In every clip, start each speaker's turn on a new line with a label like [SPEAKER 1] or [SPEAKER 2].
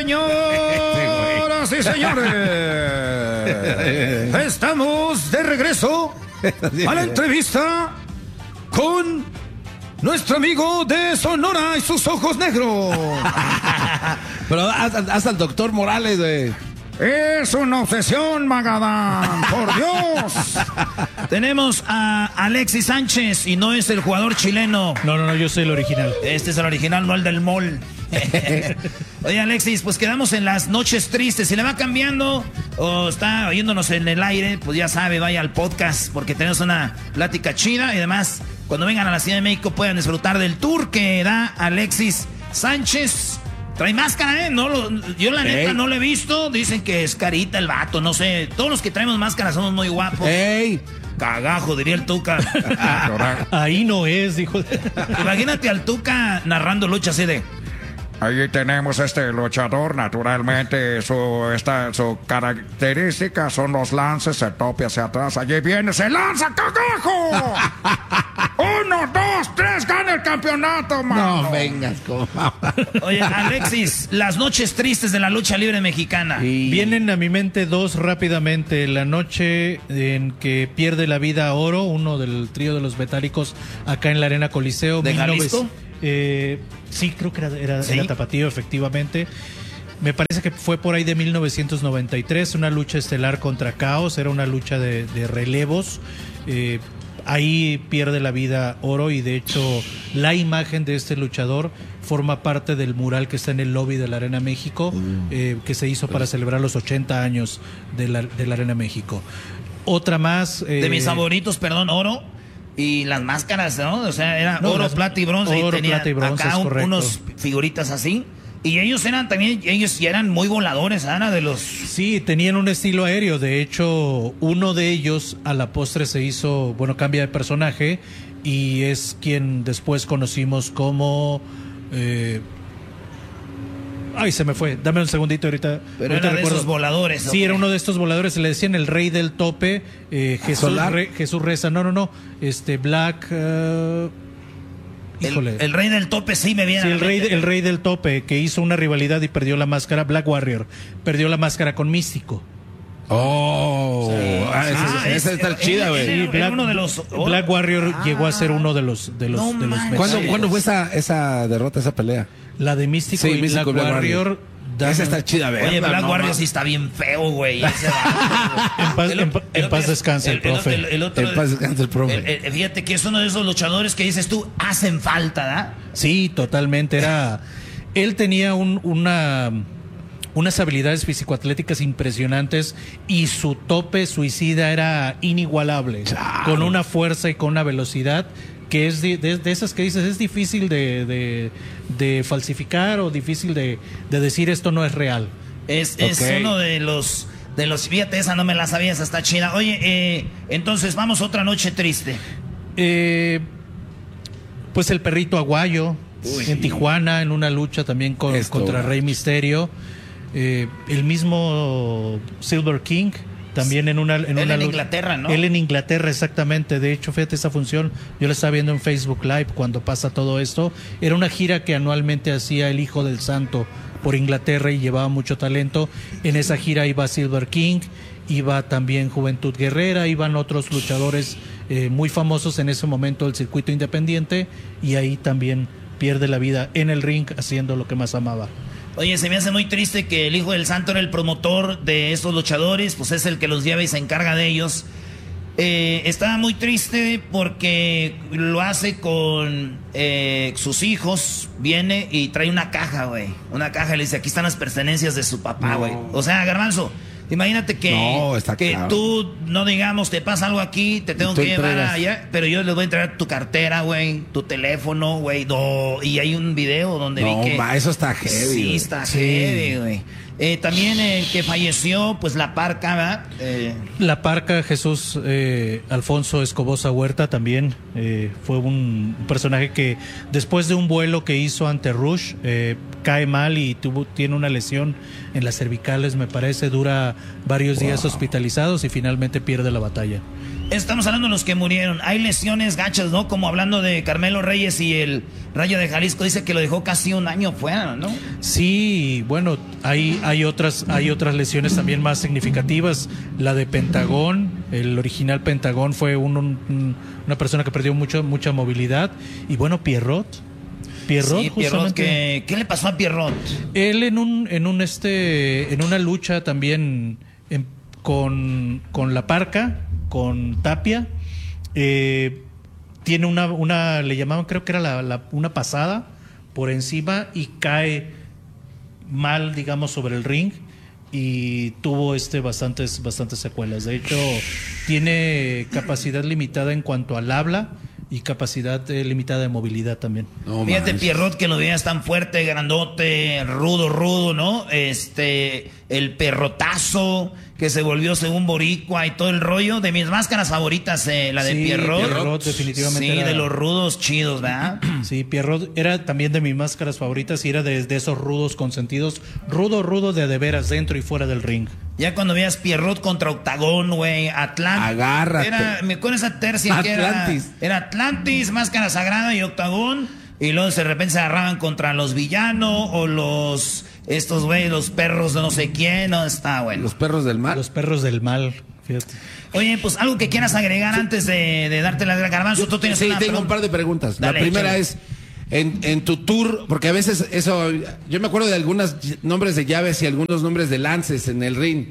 [SPEAKER 1] Señoras y señores, estamos de regreso a la entrevista con nuestro amigo de Sonora y sus ojos negros.
[SPEAKER 2] Pero hasta el doctor Morales, güey.
[SPEAKER 1] Es una obsesión, Magadán, por Dios.
[SPEAKER 3] Tenemos a Alexis Sánchez y no es el jugador chileno.
[SPEAKER 4] No, yo soy el original.
[SPEAKER 3] Este es el original, no el del mall. Oye, Alexis, pues quedamos en las noches tristes. Si le va cambiando o está oyéndonos en el aire, pues ya sabe, vaya al podcast porque tenemos una plática chida. Y además, cuando vengan a la Ciudad de México puedan disfrutar del tour que da Alexis Sánchez. Trae máscara, ¿eh? Yo la neta no lo he visto. Dicen que es carita el vato, no sé. Todos los que traemos máscara somos muy guapos.
[SPEAKER 2] ¡Ey!
[SPEAKER 3] Cagajo, diría el Tuca.
[SPEAKER 4] Ahí no es, dijo.
[SPEAKER 3] Imagínate al Tuca narrando lucha así de...
[SPEAKER 1] Ahí tenemos este luchador, naturalmente su característica son los lances, se tope hacia atrás, allí viene, se lanza, cagajo. 1, 2, 3, gana el campeonato, mano.
[SPEAKER 2] No vengas,
[SPEAKER 3] Oye, Alexis, las noches tristes de la lucha libre mexicana.
[SPEAKER 4] Vienen a mi mente dos rápidamente. La noche en que pierde la vida Oro, uno del trío de los metálicos acá en la Arena Coliseo.
[SPEAKER 3] ¿De Jalisco?
[SPEAKER 4] Sí, creo que era Tapatío, efectivamente. Me parece que fue por ahí de 1993, una lucha estelar contra Caos, era una lucha de relevos. Ahí pierde la vida Oro y de hecho la imagen de este luchador forma parte del mural que está en el lobby de la Arena México, que se hizo para celebrar los 80 años de la Arena México. Otra más...
[SPEAKER 3] de mis favoritos, perdón, Oro. Y las máscaras, ¿no? O sea, era oro, plata y bronce.
[SPEAKER 4] Oro,
[SPEAKER 3] y tenía
[SPEAKER 4] plata y bronce,
[SPEAKER 3] acá
[SPEAKER 4] es
[SPEAKER 3] unos figuritas así. Y ellos ya eran muy voladores, Ana, de los...
[SPEAKER 4] Sí, tenían un estilo aéreo. De hecho, uno de ellos a la postre se hizo, cambia de personaje y es quien después conocimos como... Ay, se me fue. Dame un segundito ahorita.
[SPEAKER 3] Pero
[SPEAKER 4] ahorita
[SPEAKER 3] era de esos voladores.
[SPEAKER 4] Sí, era uno de estos voladores. Se le decían el rey del tope. Jesús Reza. No. Black... híjole.
[SPEAKER 3] El rey del tope sí me viene.
[SPEAKER 4] Sí, el rey del tope que hizo una rivalidad y perdió la máscara. Black Warrior. Perdió la máscara con Místico.
[SPEAKER 2] Oh,
[SPEAKER 3] sí.
[SPEAKER 2] Esa está chida, güey.
[SPEAKER 4] Black Warrior llegó a ser uno de los
[SPEAKER 2] ¿Cuándo fue esa derrota, esa pelea?
[SPEAKER 4] La de Místico y Black Warrior.
[SPEAKER 2] Esa está chida, ¿verdad?
[SPEAKER 3] Oye, Black Warrior sí está bien feo, güey.
[SPEAKER 4] En paz descanse el profe.
[SPEAKER 2] En paz descanse el profe.
[SPEAKER 3] Fíjate que es uno de esos luchadores que dices tú, hacen falta, ¿da?
[SPEAKER 4] Sí, totalmente. Él tenía unas habilidades físico-atléticas impresionantes y su tope suicida era inigualable. Claro. Con una fuerza y con una velocidad que es de esas que dices, es difícil de falsificar o difícil de decir esto no es real.
[SPEAKER 3] Es uno de los, fíjate, esa no me la sabía, esa está chida. Oye, entonces vamos a otra noche triste.
[SPEAKER 4] Pues el perrito Aguayo en Tijuana, en una lucha también contra Rey Misterio. El mismo Silver King también en
[SPEAKER 3] Inglaterra, ¿no?
[SPEAKER 4] Él en Inglaterra, exactamente. De hecho, fíjate, esa función yo la estaba viendo en Facebook Live cuando pasa todo esto. Era una gira que anualmente hacía el Hijo del Santo por Inglaterra y llevaba mucho talento. En esa gira iba Silver King, iba también Juventud Guerrera, iban otros luchadores muy famosos en ese momento del circuito independiente, y ahí también pierde la vida en el ring haciendo lo que más amaba.
[SPEAKER 3] Oye, se me hace muy triste que el Hijo del Santo era el promotor de estos luchadores, pues es el que los lleva y se encarga de ellos. Estaba muy triste porque lo hace con sus hijos, viene y trae una caja, güey. Una caja y le dice, aquí están las pertenencias de su papá, güey. O sea, Garbanzo, imagínate que claro, tú, no digamos, te pasa algo aquí, te tengo que llevar allá, pero yo les voy a entregar tu cartera, güey, tu teléfono, güey, y hay un video donde vi que...
[SPEAKER 2] eso está heavy.
[SPEAKER 3] Sí, está heavy, güey. También el que falleció, pues La Parca, ¿verdad?
[SPEAKER 4] La Parca, Jesús Alfonso Escobosa Huerta, también fue un personaje que después de un vuelo que hizo ante Rush, cae mal y tiene una lesión en las cervicales, me parece, dura varios días hospitalizados y finalmente pierde la batalla.
[SPEAKER 3] Estamos hablando de los que murieron. Hay lesiones gachas, ¿no? Como hablando de Carmelo Reyes y el Rayo de Jalisco, dice que lo dejó casi un año fuera, ¿no?
[SPEAKER 4] Sí, bueno, Hay otras lesiones también más significativas. La de Pentagón, el original Pentagón fue una persona que perdió mucha movilidad. Y bueno, Pierrot,
[SPEAKER 3] Sí, Pierrot,
[SPEAKER 4] justamente.
[SPEAKER 3] ¿qué le pasó a Pierrot?
[SPEAKER 4] Él en una lucha también con La Parca, con Tapia, tiene una le llamaban, creo que era una pasada por encima y cae mal, digamos, sobre el ring y tuvo bastantes secuelas. De hecho, tiene capacidad limitada en cuanto al habla y capacidad limitada de movilidad también.
[SPEAKER 3] No, fíjate, Pierrot, que lo veías tan fuerte, grandote, rudo, ¿no? El perrotazo, que se volvió según boricua y todo el rollo. De mis máscaras favoritas, la de Pierrot.
[SPEAKER 4] Pierrot definitivamente.
[SPEAKER 3] Sí, de los rudos chidos, ¿verdad?
[SPEAKER 4] Sí, Pierrot era también de mis máscaras favoritas y era de esos rudos consentidos. Rudo de veras, dentro y fuera del ring.
[SPEAKER 3] Ya cuando veías Pierrot contra Octagón, güey, Atlantis.
[SPEAKER 2] Agárrate.
[SPEAKER 3] Me acuerdo esa tercia que era Atlantis, Máscara Sagrada y Octagón. Y luego de repente se agarraban contra los villanos o los perros de no sé quién. No, está bueno.
[SPEAKER 2] Los perros del mal.
[SPEAKER 4] Los perros del mal, fíjate.
[SPEAKER 3] Oye, pues algo que quieras agregar antes de darte la Garbanzo. Tú tienes
[SPEAKER 2] Sí, tengo un par de preguntas.
[SPEAKER 3] Dale,
[SPEAKER 2] la primera
[SPEAKER 3] échale.
[SPEAKER 2] es, en tu tour, porque a veces eso, yo me acuerdo de algunos nombres de llaves y algunos nombres de lances en el ring.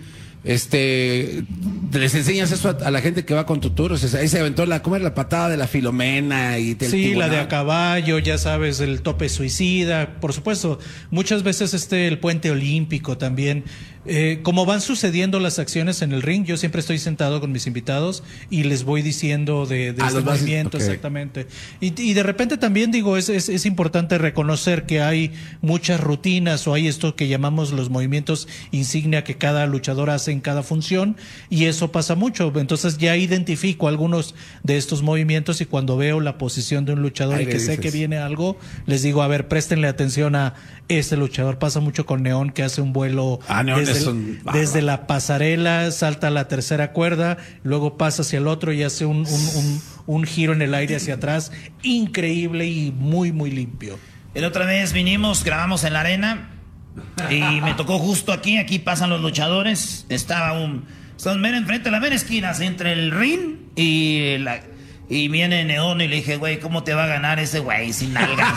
[SPEAKER 2] ¿Les enseñas eso a la gente que va con tu tour? O sea, ahí se aventó ¿cómo era la patada de la Filomena?
[SPEAKER 4] Sí, la de a caballo, ya sabes, el tope suicida, por supuesto. Muchas veces el puente olímpico también. Como van sucediendo las acciones en el ring, yo siempre estoy sentado con mis invitados y les voy diciendo de este movimiento, okay. Exactamente. Y de repente también digo, es importante reconocer que hay muchas rutinas o hay esto que llamamos los movimientos insignia que cada luchador hace en cada función y eso pasa mucho. Entonces ya identifico algunos de estos movimientos y cuando veo la posición de un luchador y que sé que viene algo, les digo, a ver, préstenle atención a este luchador. Pasa mucho con Neón, que hace un vuelo desde la pasarela, salta a la tercera cuerda, luego pasa hacia el otro y hace un giro en el aire hacia atrás, increíble y muy, muy limpio.
[SPEAKER 3] La otra vez grabamos en la arena y me tocó justo aquí pasan los luchadores, estaban mera enfrente, la mera esquina, entre el ring y viene Neón y le dije, güey, ¿cómo te va a ganar ese güey sin nalgas?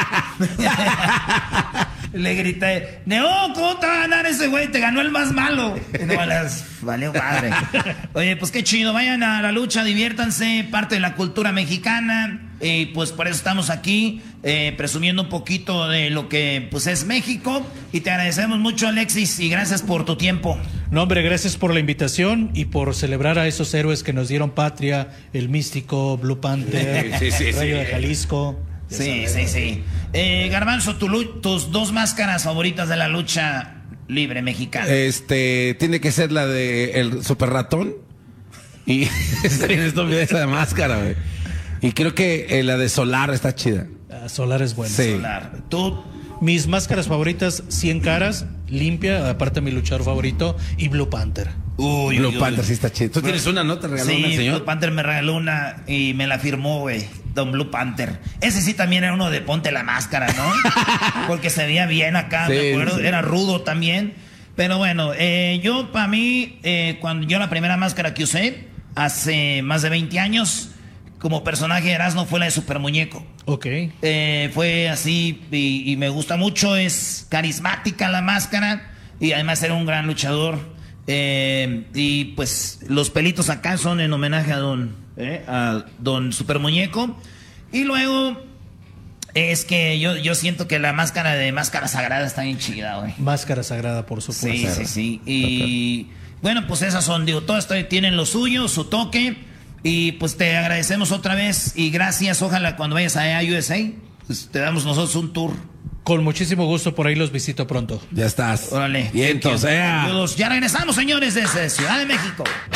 [SPEAKER 3] Le grité, Neón, ¿cómo te va a ganar ese güey? Te ganó el más malo. Y no, valió madre. Oye, pues qué chido, vayan a la lucha, diviértanse, parte de la cultura mexicana. Y pues por eso estamos aquí, presumiendo un poquito de lo que pues es México. Y te agradecemos mucho, Alexis, y gracias por tu tiempo.
[SPEAKER 4] No, hombre, gracias por la invitación y por celebrar a esos héroes que nos dieron patria, el Místico, Blue Panther, Rayo de Jalisco.
[SPEAKER 3] Sí. Garbanzo, tus dos máscaras favoritas de la lucha libre mexicana.
[SPEAKER 2] Tiene que ser la de el Super Ratón. Y está bien estúpida esa de máscara, güey. Y creo que la de Solar está chida.
[SPEAKER 4] Solar es buena.
[SPEAKER 2] Sí.
[SPEAKER 3] Solar. ¿Tú?
[SPEAKER 4] Mis máscaras favoritas, 100 caras, limpia, aparte mi luchador favorito, y Blue Panther.
[SPEAKER 2] Blue Panther sí está chido. ¿Tú tienes una, no? ¿Te regaló una, señor?
[SPEAKER 3] Blue Panther me regaló una y me la firmó, güey. Don Blue Panther. Ese sí también era uno de ponte la máscara, ¿no? Porque se veía bien acá, me acuerdo. Sí. Era rudo también. Pero bueno, yo para mí, cuando yo la primera máscara que usé, hace más de 20 años, como personaje de Erasmo, fue la de Super Muñeco.
[SPEAKER 4] Ok.
[SPEAKER 3] Fue así y me gusta mucho. Es carismática la máscara y además era un gran luchador. Y pues los pelitos acá son en homenaje a Don Super Muñeco. Y luego es que yo siento que la máscara de Máscara Sagrada está bien chida, güey.
[SPEAKER 4] Máscara Sagrada, por supuesto.
[SPEAKER 3] Sí. Y bueno, pues esas son, todas tienen lo suyo, su toque. Y pues te agradecemos otra vez y gracias. Ojalá cuando vayas a USA, pues te damos nosotros un tour.
[SPEAKER 4] Con muchísimo gusto, por ahí los visito pronto.
[SPEAKER 2] Ya estás.
[SPEAKER 3] Órale.
[SPEAKER 2] Bien, entonces.
[SPEAKER 3] Ya regresamos, señores, desde Ciudad de México.